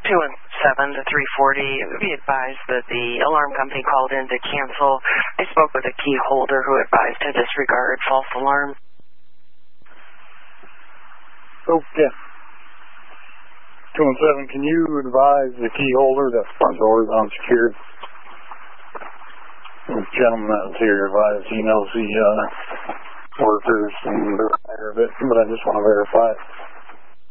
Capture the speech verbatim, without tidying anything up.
two one seven to three forty. We advised that the alarm company called in to cancel. I spoke with a key holder who advised to disregard false alarm. Oh, yeah. two one seven, can you advise the key holder that the front door is unsecured? The gentleman that was here advised he knows the uh, workers and the buyer of it, but I just want to verify it.